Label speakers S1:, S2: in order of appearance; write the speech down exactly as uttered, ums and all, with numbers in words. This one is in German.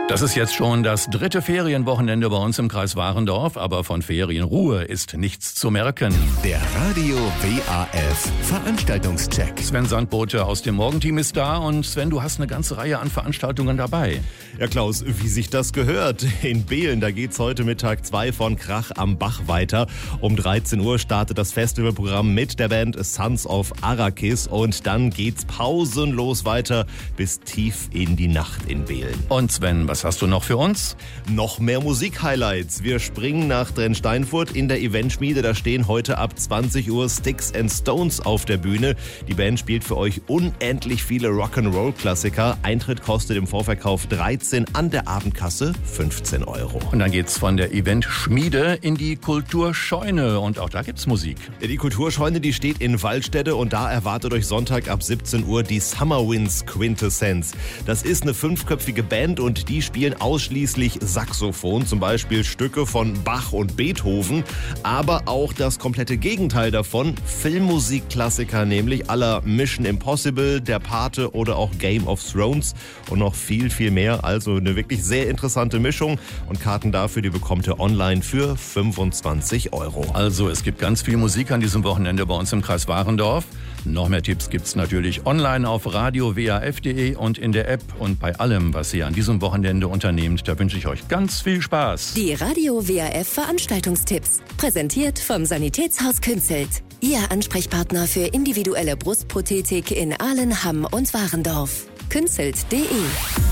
S1: Das ist jetzt schon das dritte Ferienwochenende bei uns im Kreis Warendorf, aber von Ferienruhe ist nichts zu merken.
S2: Der Radio W A F Veranstaltungscheck.
S1: Sven Sandbote aus dem Morgenteam ist da und Sven, du hast eine ganze Reihe an Veranstaltungen dabei.
S3: Ja, Klaus, wie sich das gehört. In Behlen, da geht's heute mit Tag zwei von Krach am Bach weiter. Um dreizehn Uhr startet das Festivalprogramm mit der Band Sons of Arrakis und dann geht's pausenlos weiter bis tief in die Nacht in Behlen.
S1: Und Sven, was hast du noch für uns?
S3: Noch mehr Musik-Highlights. Wir springen nach Drensteinfurt in der Eventschmiede. Da stehen heute ab zwanzig Uhr Sticks and Stones auf der Bühne. Die Band spielt für euch unendlich viele Rock'n'Roll-Klassiker. Eintritt kostet im Vorverkauf dreizehn, an der Abendkasse fünfzehn Euro.
S1: Und dann geht's von der Eventschmiede in die Kulturscheune und auch da gibt's Musik.
S3: Ja, die Kulturscheune, die steht in Waldstätte und da erwartet euch Sonntag ab siebzehn Uhr die Summer Winds Quintessence. Das ist eine fünfköpfige Band und die spielen ausschließlich Saxophon, zum Beispiel Stücke von Bach und Beethoven, aber auch das komplette Gegenteil davon, Filmmusikklassiker, nämlich aller Mission Impossible, Der Pate oder auch Game of Thrones und noch viel, viel mehr. Also eine wirklich sehr interessante Mischung und Karten dafür, die bekommt ihr online für fünfundzwanzig Euro.
S1: Also es gibt ganz viel Musik an diesem Wochenende bei uns im Kreis Warendorf. Noch mehr Tipps gibt's natürlich online auf radio w a f punkt de und in der App. Und bei allem, was ihr an diesem Wochenende unternehmt, da wünsche ich euch ganz viel Spaß.
S4: Die Radio W A F Veranstaltungstipps. Präsentiert vom Sanitätshaus Künzelt. Ihr Ansprechpartner für individuelle Brustprothetik in Ahlen, Hamm und Warendorf. künzelt punkt de